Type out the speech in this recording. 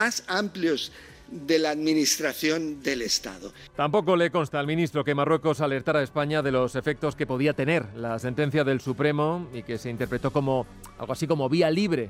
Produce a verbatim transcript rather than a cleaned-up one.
más amplios de la administración del Estado. Tampoco le consta al ministro que Marruecos alertara a España de los efectos que podía tener la sentencia del Supremo y que se interpretó como algo así como vía libre